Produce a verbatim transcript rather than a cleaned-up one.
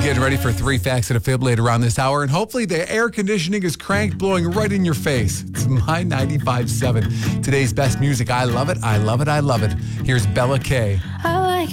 Getting ready for three facts and a fib later on this hour, and hopefully the air conditioning is cranked, blowing right in your face. It's My ninety-five point seven. Today's best music. I love it. I love it. I love it. Here's Bella K. I like